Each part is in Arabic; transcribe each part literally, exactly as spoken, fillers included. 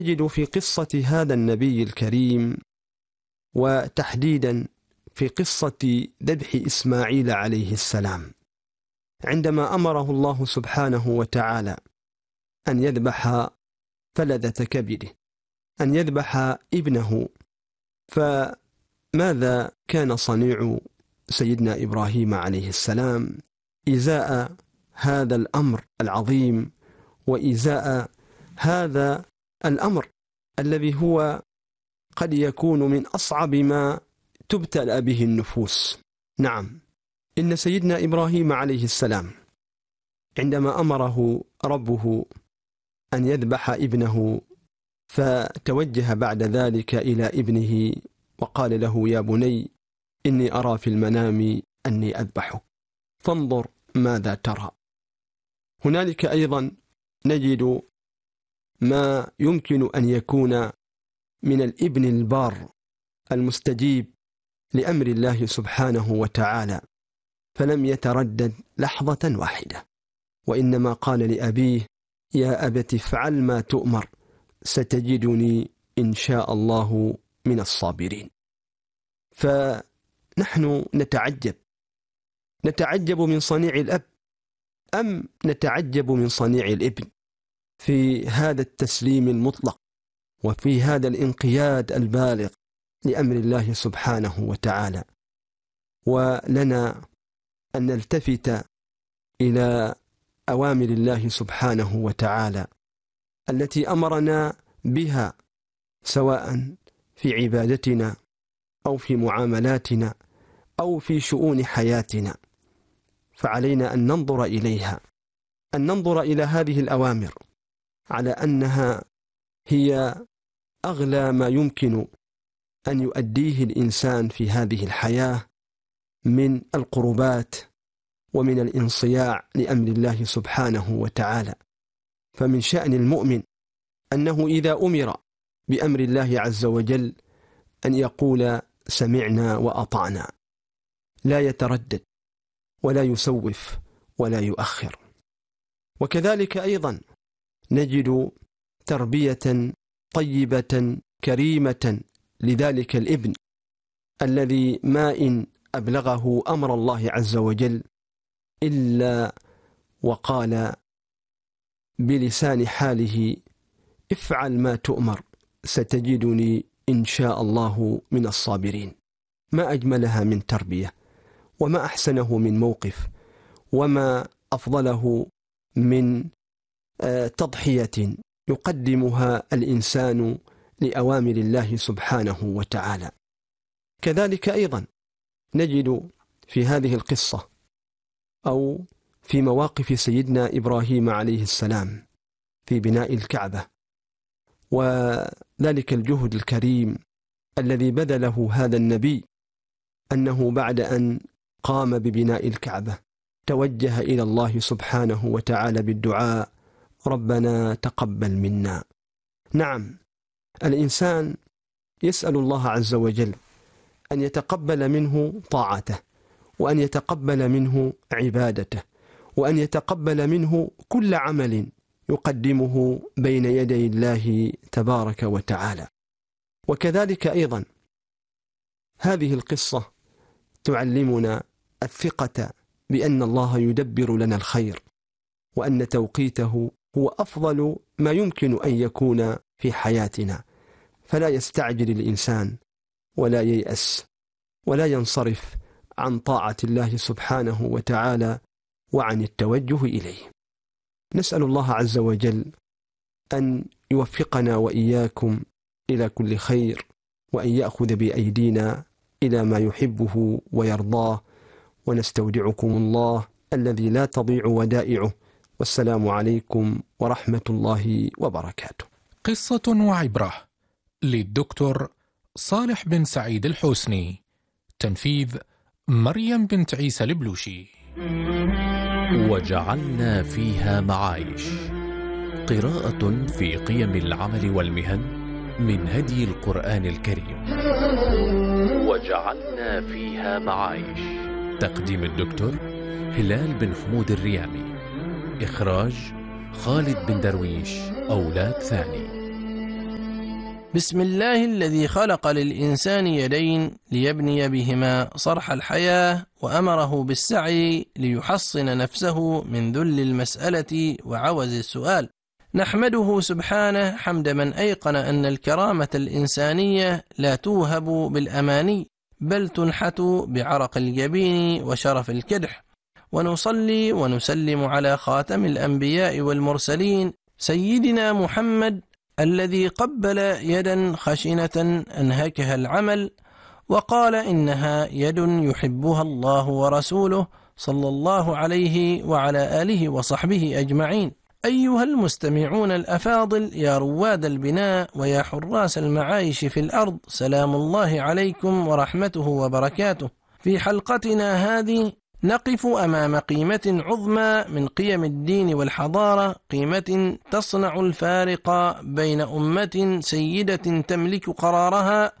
نجد في قصة هذا النبي الكريم، وتحديدا في قصة ذبح إسماعيل عليه السلام، عندما أمره الله سبحانه وتعالى أن يذبح فلذة كبده، أن يذبح ابنه. فماذا كان صنيع سيدنا إبراهيم عليه السلام إزاء هذا الأمر العظيم، وإزاء هذا الأمر الذي هو قد يكون من أصعب ما تبتلى به النفوس؟ نعم، إن سيدنا إبراهيم عليه السلام عندما أمره ربه أن يذبح ابنه، فتوجه بعد ذلك إلى ابنه وقال له: يا بني، إني أرى في المنام أني أذبحك فانظر ماذا ترى. هنالك أيضا نجد ما يمكن أن يكون من الابن البار المستجيب لأمر الله سبحانه وتعالى، فلم يتردد لحظة واحدة، وإنما قال لأبيه: يا أبت افعل ما تؤمر، ستجدني إن شاء الله من الصابرين. فنحن نتعجب نتعجب من صنيع الأب، أم نتعجب من صنيع الابن في هذا التسليم المطلق، وفي هذا الانقياد البالغ لأمر الله سبحانه وتعالى. ولنا أن نلتفت إلى أوامر الله سبحانه وتعالى التي أمرنا بها، سواء في عبادتنا أو في معاملاتنا أو في شؤون حياتنا، فعلينا أن ننظر إليها، أن ننظر إلى هذه الأوامر على أنها هي أغلى ما يمكن أن يؤديه الإنسان في هذه الحياة من القربات ومن الانصياع لأمر الله سبحانه وتعالى. فمن شأن المؤمن أنه إذا أمر بأمر الله عز وجل أن يقول: سمعنا وأطعنا، لا يتردد ولا يسوف ولا يؤخر. وكذلك أيضا نجد تربية طيبة كريمة لذلك الابن الذي ما إن أبلغه أمر الله عز وجل إلا وقال بلسان حاله: افعل ما تؤمر، ستجدني إن شاء الله من الصابرين. ما أجملها من تربية، وما أحسنه من موقف، وما أفضله من تضحية يقدمها الإنسان لأوامر الله سبحانه وتعالى. كذلك أيضا نجد في هذه القصة أو في مواقف سيدنا إبراهيم عليه السلام في بناء الكعبة، وذلك الجهد الكريم الذي بذله هذا النبي، أنه بعد أن قام ببناء الكعبة توجه إلى الله سبحانه وتعالى بالدعاء: ربنا تقبل منا. نعم، الإنسان يسأل الله عز وجل أن يتقبل منه طاعته، وأن يتقبل منه عبادته، وأن يتقبل منه كل عمل يقدمه بين يدي الله تبارك وتعالى. وكذلك أيضا هذه القصة تعلمنا الثقة بأن الله يدبر لنا الخير، وأن توقيته هو أفضل ما يمكن أن يكون في حياتنا، فلا يستعجل الإنسان ولا ييأس ولا ينصرف عن طاعة الله سبحانه وتعالى وعن التوجه إليه. نسأل الله عز وجل أن يوفقنا وإياكم إلى كل خير، وأن يأخذ بأيدينا إلى ما يحبه ويرضاه، ونستودعكم الله الذي لا تضيع ودائعه، والسلام عليكم ورحمة الله وبركاته. قصة وعبرة للدكتور صالح بن سعيد الحسني، تنفيذ مريم بنت عيسى البلوشي. وجعلنا فيها معايش، قراءة في قيم العمل والمهن من هدي القرآن الكريم. وجعلنا فيها معايش، تقديم الدكتور هلال بن حمود الريامي، إخراج خالد بن درويش، أولاد ثاني. بسم الله الذي خلق للإنسان يدين ليبني بهما صرح الحياة، وأمره بالسعي ليحصن نفسه من ذل المسألة وعوز السؤال. نحمده سبحانه حمد من أيقن أن الكرامة الإنسانية لا توهب بالأماني، بل تنحت بعرق الجبين وشرف الكدح. ونصلي ونسلم على خاتم الأنبياء والمرسلين سيدنا محمد الذي قبل يدا خشنة أنهكها العمل وقال إنها يد يحبها الله ورسوله صلى الله عليه وعلى آله وصحبه أجمعين. أيها المستمعون الأفاضل، يا رواد البناء ويا حراس المعايش في الأرض، سلام الله عليكم ورحمته وبركاته. في حلقتنا هذه نقف أمام قيمة عظمى من قيم الدين والحضارة، قيمة تصنع الفارق بين أمة سيدة تملك قرارها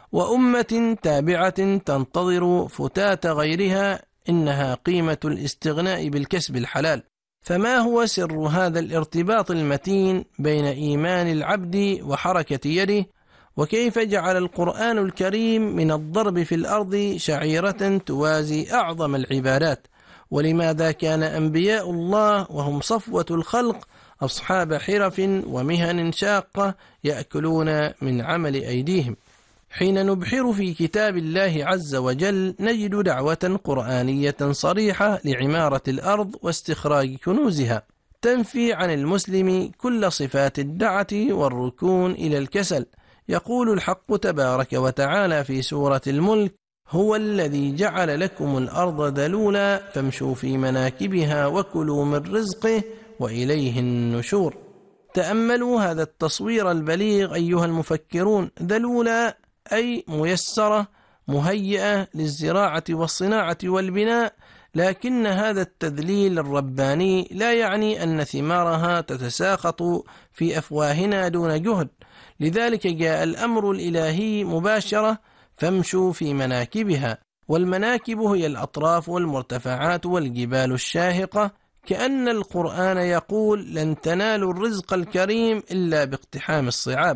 وأمة تابعة تنتظر فتات غيرها، إنها قيمة الاستغناء بالكسب الحلال. فما هو سر هذا الارتباط المتين بين إيمان العبد وحركة يده؟ وكيف جعل القرآن الكريم من الضرب في الأرض شعيرة توازي أعظم العبادات؟ ولماذا كان أنبياء الله وهم صفوة الخلق أصحاب حرف ومهن شاقة يأكلون من عمل أيديهم؟ حين نبحر في كتاب الله عز وجل نجد دعوة قرآنية صريحة لعمارة الأرض واستخراج كنوزها، تنفي عن المسلم كل صفات الدعة والركون إلى الكسل. يقول الحق تبارك وتعالى في سورة الملك: هو الذي جعل لكم الأرض ذلولا فامشوا في مناكبها وكلوا من رزقه وإليه النشور. تأملوا هذا التصوير البليغ أيها المفكرون. ذلولا أي ميسرة مهيئة للزراعة والصناعة والبناء، لكن هذا التذليل الرباني لا يعني أن ثمارها تتساقط في أفواهنا دون جهد. لذلك جاء الأمر الإلهي مباشرة: فامشوا في مناكبها. والمناكب هي الأطراف والمرتفعات والجبال الشاهقة، كأن القرآن يقول: لن تنالوا الرزق الكريم إلا باقتحام الصعاب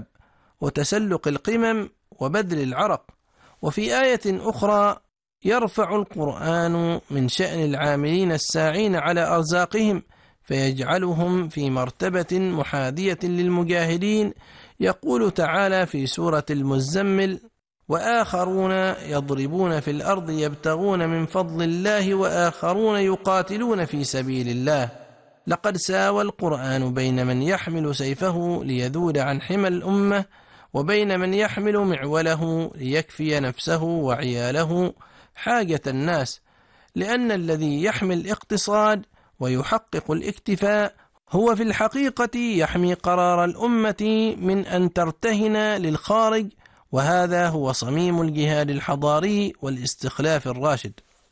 وتسلق القمم وبذل العرق. وفي آية أخرى يرفع القرآن من شأن العاملين الساعين على أرزاقهم فيجعلهم في مرتبة محاذية للمجاهدين. يقول تعالى في سورة المزمل: وآخرون يضربون في الأرض يبتغون من فضل الله وآخرون يقاتلون في سبيل الله. لقد ساوى القرآن بين من يحمل سيفه ليذود عن حمى الأمة وبين من يحمل معوله ليكفي نفسه وعياله حاجة الناس، لأن الذي يحمي الاقتصاد ويحقق الاكتفاء هو في الحقيقة يحمي قرار الأمة من أن ترتهن للخارج، وهذا هو صميم الجهاد الحضاري والاستخلاف الراشد.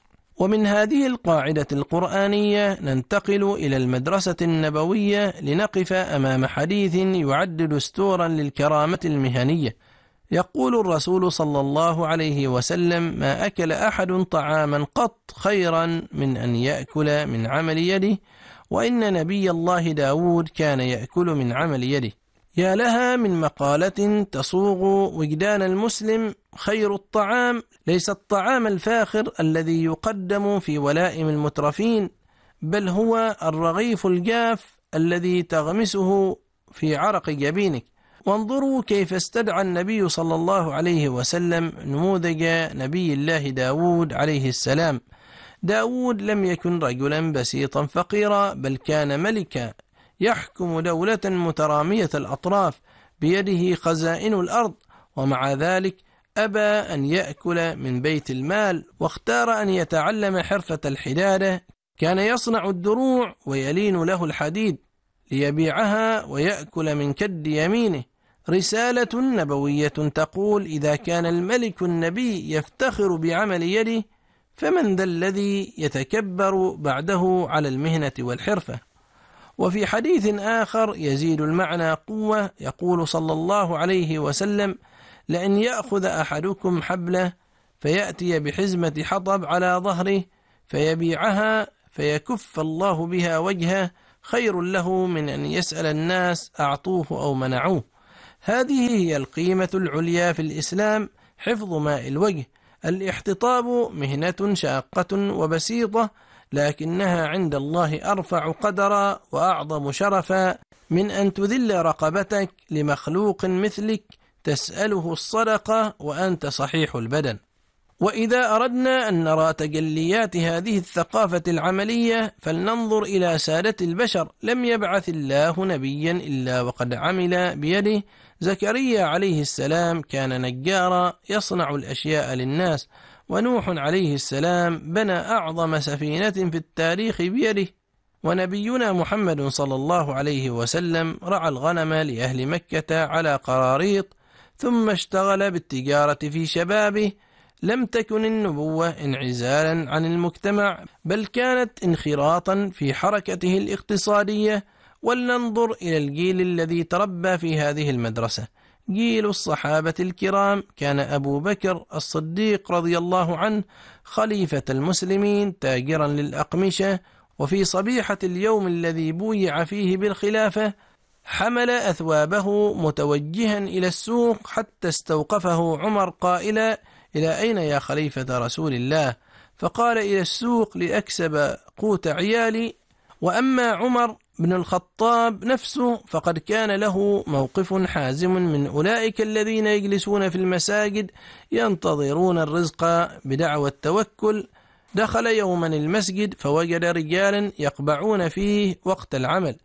ومن هذه القاعدة القرآنية ننتقل إلى المدرسة النبوية لنقف أمام حديث يعد دستورا للكرامة المهنية. يقول الرسول صلى الله عليه وسلم: ما أكل أحد طعاما قط خيرا من أن يأكل من عمل يده، وإن نبي الله داود كان يأكل من عمل يده. يا لها من مقالة تصوغ وجدان المسلم: خير الطعام ليس الطعام الفاخر الذي يقدم في ولائم المترفين، بل هو الرغيف الجاف الذي تغمسه في عرق جبينك. وانظروا كيف استدعى النبي صلى الله عليه وسلم نموذج نبي الله داود عليه السلام. داود لم يكن رجلا بسيطا فقيرا، بل كان ملكا يحكم دولة مترامية الأطراف بيده خزائن الأرض، ومع ذلك أبى أن يأكل من بيت المال، واختار أن يتعلم حرفة الحدادة. كان يصنع الدروع ويلين له الحديد ليبيعها ويأكل من كد يمينه. رسالة نبوية تقول: إذا كان الملك النبي يفتخر بعمل يده، فمن ذا الذي يتكبر بعده على المهنة والحرفة؟ وفي حديث آخر يزيد المعنى قوة، يقول صلى الله عليه وسلم: لأن يأخذ أحدكم حبله فيأتي بحزمة حطب على ظهره فيبيعها فيكف الله بها وجهه خير له من أن يسأل الناس أعطوه أو منعوه. هذه هي القيمة العليا في الإسلام، حفظ ماء الوجه. الاحتطاب مهنة شاقة وبسيطة، لكنها عند الله أرفع قدرا وأعظم شرفا من أن تذل رقبتك لمخلوق مثلك تسأله الصدقة وأنت صحيح البدن. وإذا أردنا أن نرى تجليات هذه الثقافة العملية فلننظر إلى سادة البشر. لم يبعث الله نبيا إلا وقد عمل بيده. زكريا عليه السلام كان نجارا يصنع الأشياء للناس، ونوح عليه السلام بنى أعظم سفينة في التاريخ بيده، ونبينا محمد صلى الله عليه وسلم رعى الغنم لأهل مكة على قراريط، ثم اشتغل بالتجارة في شبابه. لم تكن النبوة انعزالا عن المجتمع، بل كانت انخراطا في حركته الاقتصادية. ولننظر إلى الجيل الذي تربى في هذه المدرسة، جيل الصحابة الكرام. كان أبو بكر الصديق رضي الله عنه خليفة المسلمين تاجرا للأقمشة، وفي صبيحة اليوم الذي بويع فيه بالخلافة حمل أثوابه متوجها إلى السوق، حتى استوقفه عمر قائلا: إلى أين يا خليفة رسول الله؟ فقال: إلى السوق لأكسب قوت عيالي. وأما عمر بن الخطاب نفسه فقد كان له موقف حازم من أولئك الذين يجلسون في المساجد ينتظرون الرزق بدعوى التوكل. دخل يوما المسجد فوجد رجالا يقبعون فيه وقت العمل،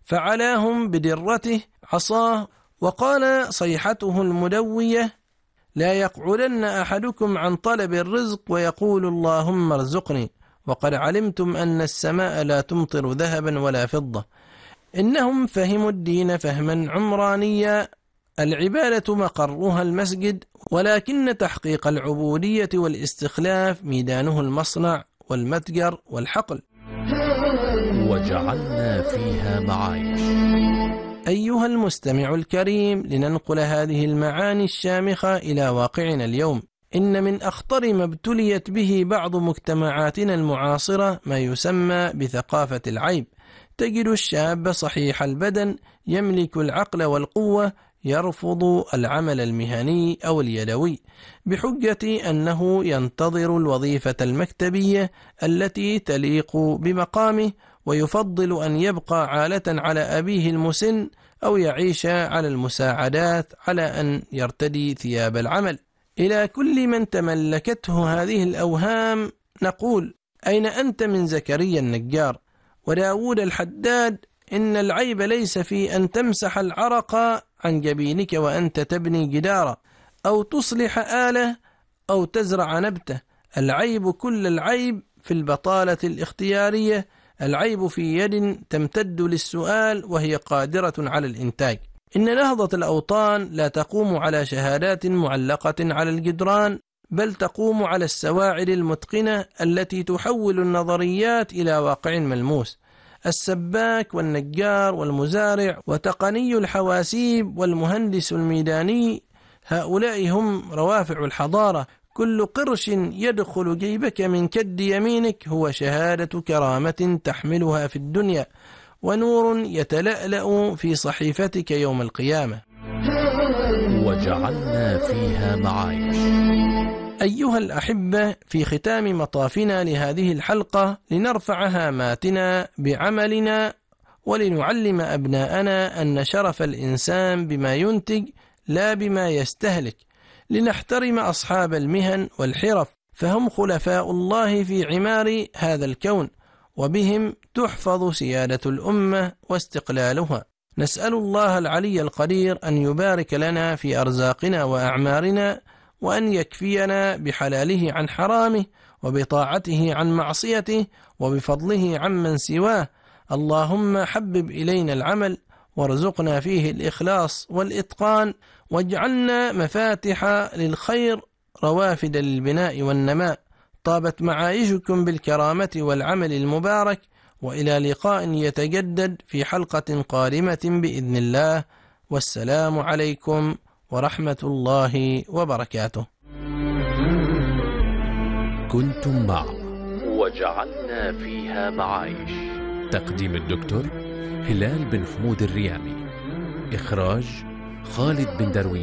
فعلاهم بدرته عصاه وقال صيحته المدوية: لا يقعدن أحدكم عن طلب الرزق ويقول اللهم ارزقني وقد علمتم أن السماء لا تمطر ذهبا ولا فضة. إنهم فهموا الدين فهما عمرانيا. العبادة مقرها المسجد، ولكن تحقيق العبودية والاستخلاف ميدانه المصنع والمتجر والحقل. وجعلنا فيها معايش. أيها المستمع الكريم، لننقل هذه المعاني الشامخة إلى واقعنا اليوم. إن من أخطر ما ابتليت به بعض مجتمعاتنا المعاصرة ما يسمى بثقافة العيب. تجد الشاب صحيح البدن يملك العقل والقوة يرفض العمل المهني أو اليدوي بحجة أنه ينتظر الوظيفة المكتبية التي تليق بمقامه، ويفضل أن يبقى عالة على أبيه المسن أو يعيش على المساعدات على أن يرتدي ثياب العمل. إلى كل من تملكته هذه الأوهام نقول: أين أنت من زكريا النجار وداود الحداد؟ إن العيب ليس في أن تمسح العرق عن جبينك وأنت تبني جدارا، أو تصلح آلة، أو تزرع نبتة. العيب كل العيب في البطالة الاختيارية. العيب في يد تمتد للسؤال وهي قادرة على الإنتاج. إن نهضة الأوطان لا تقوم على شهادات معلقة على الجدران، بل تقوم على السواعد المتقنة التي تحول النظريات إلى واقع ملموس. السباك والنجار والمزارع وتقني الحواسيب والمهندس الميداني، هؤلاء هم روافع الحضارة. كل قرش يدخل جيبك من كد يمينك هو شهادة كرامة تحملها في الدنيا، ونور يتلألأ في صحيفتك يوم القيامة. وجعلنا فيها معايش. أيها الأحبة، في ختام مطافنا لهذه الحلقة لنرفع هاماتنا بعملنا ولنعلم أبناءنا أن شرف الإنسان بما ينتج لا بما يستهلك. لنحترم أصحاب المهن والحرف، فهم خلفاء الله في عمار هذا الكون، وبهم تحفظ سيادة الأمة واستقلالها. نسأل الله العلي القدير أن يبارك لنا في أرزاقنا وأعمارنا، وأن يكفينا بحلاله عن حرامه، وبطاعته عن معصيته، وبفضله عمن سواه. اللهم حبب إلينا العمل وارزقنا فيه الإخلاص والإتقان، واجعلنا مفاتح للخير روافد للبناء والنماء. طابت معايشكم بالكرامة والعمل المبارك، وإلى لقاء يتجدد في حلقة قادمة بإذن الله، والسلام عليكم ورحمة الله وبركاته. كنتم مع وجعلنا فيها معايش، تقديم الدكتور هلال بن حمود الريامي، إخراج خالد بن درويش.